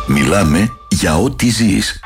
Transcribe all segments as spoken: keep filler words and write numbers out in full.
Μιλάμε για ό,τι ζεις.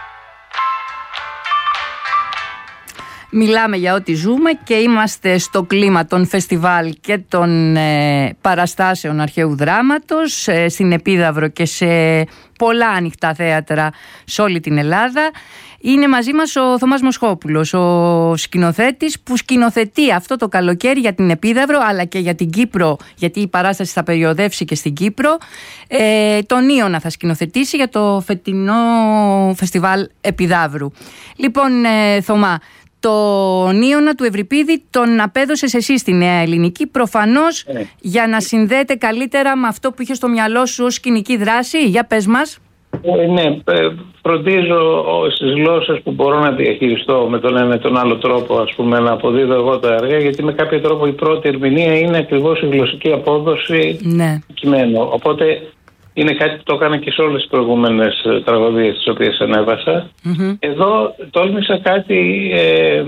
Μιλάμε για ό,τι ζούμε και είμαστε στο κλίμα των φεστιβάλ και των ε, παραστάσεων αρχαίου δράματος ε, στην Επίδαυρο και σε πολλά ανοιχτά θέατρα σε όλη την Ελλάδα. Είναι μαζί μας ο Θωμάς Μοσχόπουλος, ο σκηνοθέτης που σκηνοθετεί αυτό το καλοκαίρι για την Επίδαυρο αλλά και για την Κύπρο, γιατί η παράσταση θα περιοδεύσει και στην Κύπρο. Ε, τον Ήωνα θα σκηνοθετήσει για το φετινό φεστιβάλ Επιδαύρου. Λοιπόν, ε, Θωμά, τον Ήωνα του Ευρυπίδη τον απέδωσες εσύ στη Νέα Ελληνική, προφανώς ναι. για να συνδέεται καλύτερα με αυτό που είχε στο μυαλό σου ως σκηνική δράση. Για πες μας. Ε, ναι, φροντίζω στις γλώσσες που μπορώ να διαχειριστώ με τον ένα ή τον άλλο τρόπο, ας πούμε, να αποδίδω εγώ τα έργα, γιατί με κάποιο τρόπο η πρώτη ερμηνεία είναι ακριβώς η γλωσσική απόδοση ναι. του κειμένου. Οπότε είναι κάτι που το έκανα και σε όλες τις προηγούμενες τραγωδίες τις οποίες ανέβασα. Mm-hmm. Εδώ τόλμησα κάτι, ε,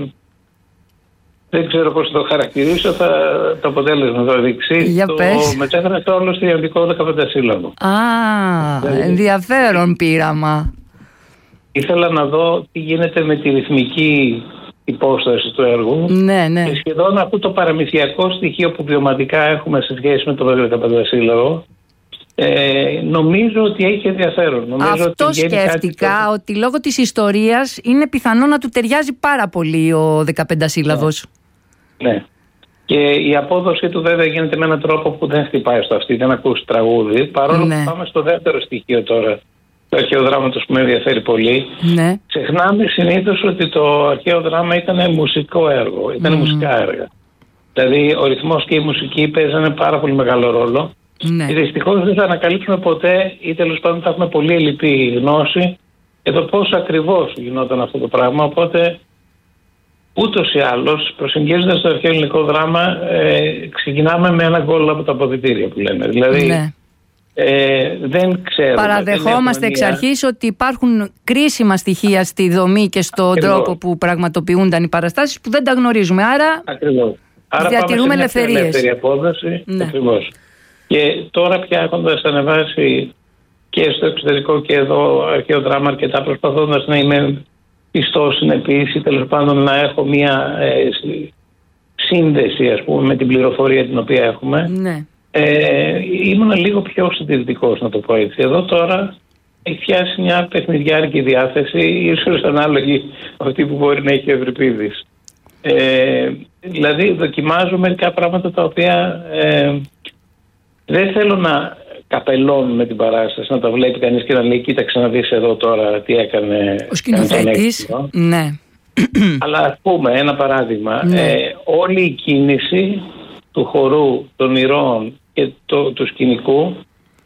δεν ξέρω πώς το χαρακτηρίσω, θα, το αποτέλεσμα θα δείξει. Για το μετέφρασα όλο στο ιαμβικό δεκαπεντασύλλαβο. Α, δηλαδή, ενδιαφέρον πείραμα. Ήθελα να δω τι γίνεται με τη ρυθμική υπόσταση του έργου ναι, ναι. και σχεδόν αυτό το παραμυθιακό στοιχείο που βιωματικά έχουμε σε σχέση με το δεκαπεντασύλλαβο. Ε, νομίζω ότι έχει ενδιαφέρον. Νομίζω Αυτό ότι σκέφτηκα, κάτι... ότι λόγω της ιστορίας είναι πιθανό να του ταιριάζει πάρα πολύ ο δεκαπεντασύλλαβος. Ναι. ναι. Και η απόδοση του βέβαια γίνεται με έναν τρόπο που δεν χτυπάει στο αυτί, δεν ακούσει τραγούδι. Παρόλο ναι. που πάμε στο δεύτερο στοιχείο τώρα, το αρχαίο δράματος που με ενδιαφέρει πολύ. Ναι. Ξεχνάμε συνήθως ότι το αρχαίο δράμα ήταν μουσικό έργο, ήταν mm. μουσικά έργα. Δηλαδή ο ρυθμός και η μουσική παίζανε πάρα πολύ μεγάλο ρόλο. Ναι. Δυστυχώς δεν θα ανακαλύψουμε ποτέ ή τέλος πάντων θα έχουμε πολύ ελλειπή γνώση για το πώς ακριβώς γινόταν αυτό το πράγμα. Οπότε ούτως ή άλλως προσεγγίζοντας το αρχαίο ελληνικό δράμα ε, ξεκινάμε με ένα γκολ από τα αποδυτήρια που λέμε. Δηλαδή ναι. ε, δεν ξέρουμε. Παραδεχόμαστε εξ αρχής ότι υπάρχουν κρίσιμα στοιχεία στη δομή και στον ακριβώς. τρόπο που πραγματοποιούνταν οι παραστάσεις που δεν τα γνωρίζουμε. Άρα ακριβώς. Άρα διατηρούμε ελευθερίες. Ελεύθερη απόδοση. Ναι. Ακριβώς. Και τώρα πια έχοντας ανεβάσει και στο εξωτερικό και εδώ αρχαίο δράμα αρκετά, προσπαθώντας να είμαι πιστός, συνεπής ή τέλος πάντων να έχω μια ε, σύνδεση ας πούμε με την πληροφορία την οποία έχουμε, ναι. ε, ήμουν λίγο πιο συντηρητικός να το πω έτσι. Εδώ τώρα έχει πιάσει μια παιχνιδιάρικη διάθεση, ίσως ανάλογη αυτή που μπορεί να έχει ο Ευρυπίδης. Ε, δηλαδή δοκιμάζω μερικά πράγματα τα οποία ε, δεν θέλω να καπελώνουμε την παράσταση, να τα βλέπει κανείς και να λέει κοίταξε να δεις εδώ τώρα τι έκανε ο σκηνοθέτης. Ναι. Αλλά ας πούμε ένα παράδειγμα, ναι. ε, όλη η κίνηση του χορού, των ηρώων και το, του σκηνικού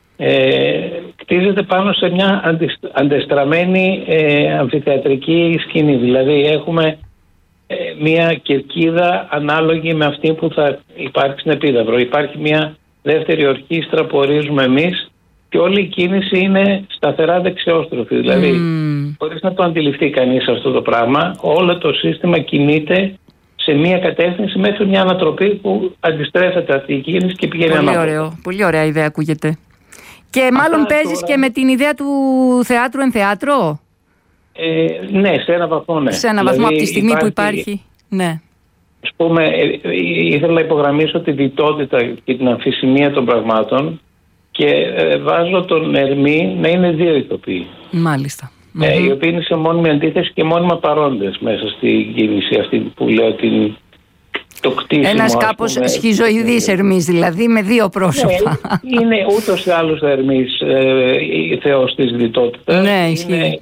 ε, κτίζεται πάνω σε μια αντι, αντεστραμμένη ε, αμφιθεατρική σκηνή. Δηλαδή έχουμε ε, μια κερκίδα ανάλογη με αυτή που θα υπάρχει στην Επίδαυρο. Υπάρχει μια δεύτερη ορχήστρα που ορίζουμε εμείς και όλη η κίνηση είναι σταθερά δεξιόστροφη. Δηλαδή, mm. χωρίς να το αντιληφθεί κανείς αυτό το πράγμα, όλο το σύστημα κινείται σε μία κατεύθυνση μέχρι μια ανατροπή που αντιστρέφεται αυτή η κίνηση και πηγαίνει πολύ ανάποδα. Ωραίο. Πολύ ωραία ιδέα ακούγεται. Και μάλλον Αυτά παίζεις τώρα... και με την ιδέα του θεάτρου εν θεάτρο. Ε, ναι, σε ένα βαθμό ναι. Σε ένα βαθμό δηλαδή, από τη στιγμή υπάρχει... που υπάρχει. Ναι. Ας πούμε, ε, ε, ήθελα να υπογραμμίσω τη διτότητα και την αμφισημία των πραγμάτων και ε, βάζω τον Ερμή να είναι δύο ηθοποιοί. Μάλιστα. Ε, mm-hmm. Οι οποίοι είναι σε μόνιμη αντίθεση και μόνιμα παρόντες μέσα στην κίνηση αυτή που λέω την, το κτίσιμο. Ένας κάπως σχιζοειδής Ερμής, δηλαδή με δύο πρόσωπα. Ναι, είναι ούτως ή άλλως ο Ερμής ε, θεός της διτότητας. Ναι, ισχύει. Είναι,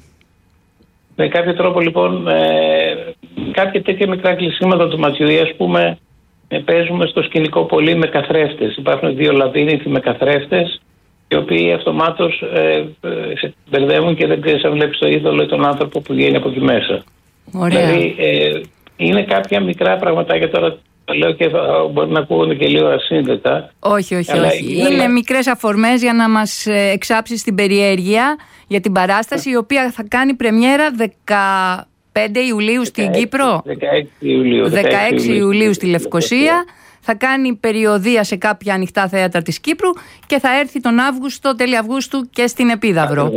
με κάποιο τρόπο λοιπόν ε, κάποια τέτοια μικρά κλεισίματα του ματιού, ας πούμε, ε, παίζουμε στο σκηνικό πολύ με καθρέφτες. Υπάρχουν δύο λαβύρινθοι με καθρέφτες οι οποίοι αυτομάτως ε, ε, σε μπερδεύουν και δεν ξέρεις αν βλέπεις το είδωλο ή τον άνθρωπο που βγαίνει από εκεί μέσα. Ωραία. Δηλαδή ε, είναι κάποια μικρά πραγματάκια τώρα. Το λέω και μπορεί να ακούγονται και λίγο ασύνδετα. Όχι, όχι, όχι. Είναι, είναι μικρές αφορμές για να μας εξάψεις την περιέργεια για την παράσταση, η οποία θα κάνει πρεμιέρα δεκαπέντε Ιουλίου στην δεκαέξι, Κύπρο. δεκαέξι Ιουλίου. δεκαέξι Ιουλίου στη Λευκοσία. Θα κάνει περιοδεία σε κάποια ανοιχτά θέατρα της Κύπρου και θα έρθει τον Αύγουστο, τέλη Αυγούστου και στην Επίδαυρο. Ακριβώς.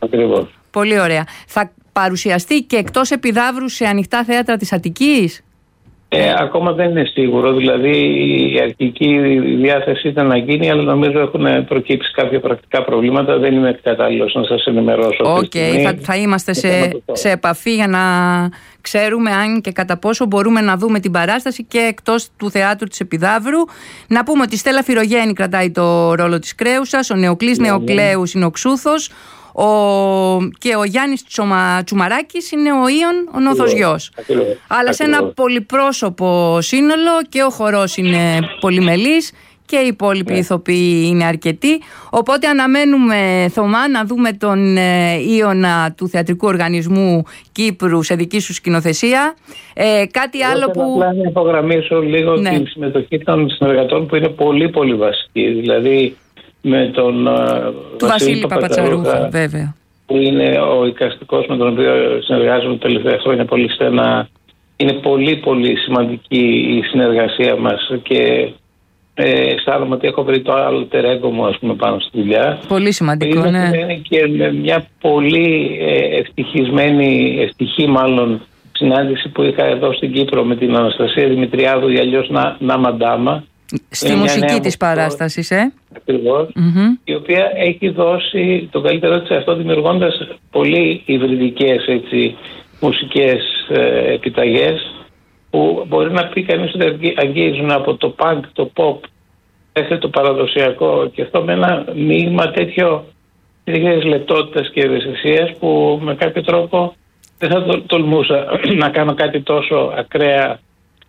Ακριβώς. Πολύ ωραία. Θα παρουσιαστεί και εκτός Επιδαύρου σε ανοιχτά θέατρα της Αττικής? Ε, ακόμα δεν είναι σίγουρο, δηλαδή η αρχική διάθεση ήταν να γίνει, αλλά νομίζω έχουν προκύψει κάποια πρακτικά προβλήματα. Δεν είμαι κατάλληλος να σας ενημερώσω. Οκ, okay, θα, θα είμαστε σε, σε επαφή για να ξέρουμε αν και κατά πόσο μπορούμε να δούμε την παράσταση και εκτός του θεάτρου της Επιδαύρου. Να πούμε ότι η Στέλλα Φυρογέννη κρατάει το ρόλο της Κρέουσας, ο Νεοκλής ναι, Νεοκλέους είναι ο Ξούθος, Ο... και ο Γιάννης Τσομα... Τσουμαράκης είναι ο Ιων, ο Νοδοσγιός. Αλλά σε ένα πολυπρόσωπο σύνολο, και ο χορός είναι πολυμελής και οι υπόλοιποι yeah. ηθοποιοί είναι αρκετοί. Οπότε αναμένουμε, Θωμά, να δούμε τον ε, Ιωνα του Θεατρικού Οργανισμού Κύπρου σε δική σου σκηνοθεσία. Ε, κάτι Εγώ άλλο που... Απλά να υπογραμμίσω λίγο ναι. τη συμμετοχή των συνεργατών που είναι πολύ πολύ βασική. Δηλαδή με τον του Βασίλη Παπατσαρούχα, βέβαια, που είναι ο εικαστικός με τον οποίο συνεργάζομαι τα τελευταία χρόνια πολύ στενά. Είναι πολύ πολύ σημαντική η συνεργασία μας και ε, αισθάνομαι ότι έχω βρει το alter ego μου, ας πούμε, πάνω στη δουλειά. Πολύ σημαντικό, είναι, ναι. Είναι και μια πολύ ε, ευτυχισμένη, ευτυχή μάλλον συνάντηση που είχα εδώ στην Κύπρο με την Αναστασία Δημητριάδου, ή αλλιώς να, να Μαντάμα. Στη είναι μουσική της παράστασης, ε. Ακριβώς, mm-hmm. η οποία έχει δώσει τον καλύτερό της αυτό, δημιουργώντας πολύ υβριδικές έτσι, μουσικές ε, επιταγές που μπορεί να πει κανείς ότι αγγίζουν από το punk, το pop μέχρι το παραδοσιακό, και αυτό με ένα μείγμα τέτοιο τέτοιες λεπτότητας και ευαισθησίας που με κάποιο τρόπο δεν θα το, τολμούσα να κάνω κάτι τόσο ακραία,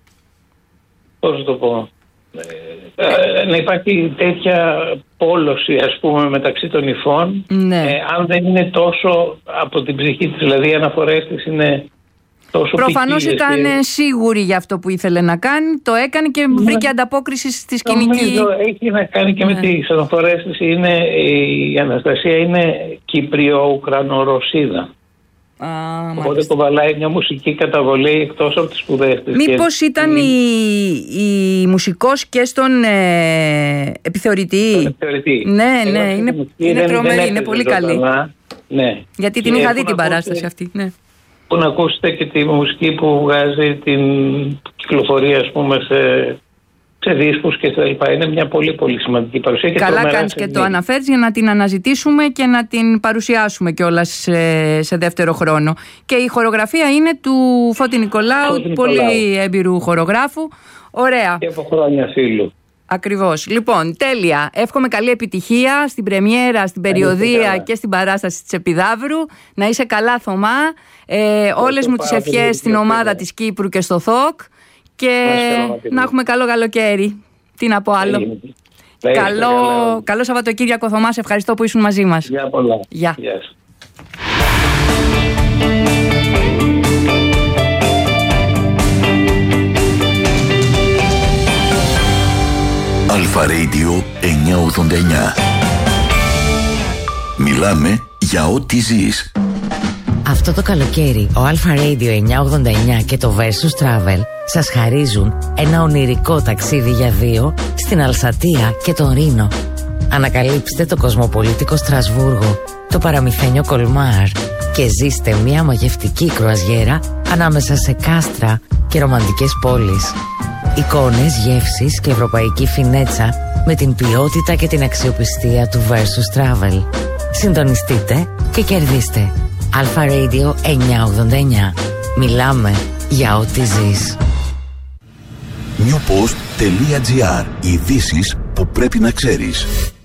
πώς το πω, Ε, να υπάρχει τέτοια πόλωση, ας πούμε, μεταξύ των υφών, ναι. ε, αν δεν είναι τόσο από την ψυχή της, δηλαδή οι αναφορές της είναι τόσο προφανώς ήταν και... σίγουρη για αυτό που ήθελε να κάνει, το έκανε και ναι. βρήκε ανταπόκριση στη σκηνική. Νομίζω έχει να κάνει και ναι. με τις αναφορές της. Είναι, η Αναστασία είναι Κύπριο-Ουκρανο-Ρωσίδα. Α, οπότε κοβαλάει μια μουσική καταβολή εκτός από τις σπουδές της. Μήπως και... ήταν η, η μουσικός και στον ε, επιθεωρητή. Στον επιθεωρητή. Ναι, ναι, είναι, είναι, είναι τρομερή, είναι πολύ καλή. Ναι. Γιατί την και είχα δει την παράσταση αυτή. Ναι. Που να ακούσετε και τη μουσική που βγάζει την κυκλοφορία, ας πούμε, σε... σε δίσκους και τα λοιπά. Είναι μια πολύ πολύ σημαντική παρουσία. Καλά κάνεις και το αναφέρεις για να την αναζητήσουμε και να την παρουσιάσουμε κιόλας σε, σε δεύτερο χρόνο. Και η χορογραφία είναι του Φώτη Νικολάου, Φώτη πολύ Νικολάου. Έμπειρου χορογράφου. Ωραία. Και από χρόνια φίλου. Ακριβώς. Λοιπόν, τέλεια. Εύχομαι καλή επιτυχία στην πρεμιέρα, στην περιοδία και στην παράσταση της Επιδαύρου. Να είσαι καλά, Θωμά. Ε, όλες μου τις ευχές στην ομάδα της Κύπρου και στο ΘΟΚ. Και να έχουμε καλό καλοκαίρι. Τι να πω άλλο. Καλό, καλό Σαββατοκύριακο, Θωμά. Σε ευχαριστώ που ήσουν μαζί μας. Γεια πολλά. Γεια. Yes. Αλφα Radio εννιακόσια ογδόντα εννιά. Μιλάμε για ό,τι ζεις. Αυτό το καλοκαίρι ο Αλφα Radio εννιακόσια ογδόντα εννιά και το Versus Travel σας χαρίζουν ένα ονειρικό ταξίδι για δύο στην Αλσατία και τον Ρήνο. Ανακαλύψτε το κοσμοπολίτικο Στρασβούργο, το παραμυθένιο Κολμάρ και ζήστε μια μαγευτική κρουαζιέρα ανάμεσα σε κάστρα και ρομαντικές πόλεις. Εικόνες, γεύσεις και ευρωπαϊκή φινέτσα με την ποιότητα και την αξιοπιστία του Versus Travel. Συντονιστείτε και κερδίστε. Αλφα Radio εννιακόσια ογδόντα εννιά. Μιλάμε για ό,τι ζεις. newpost.gr. Ειδήσεις που πρέπει να ξέρεις.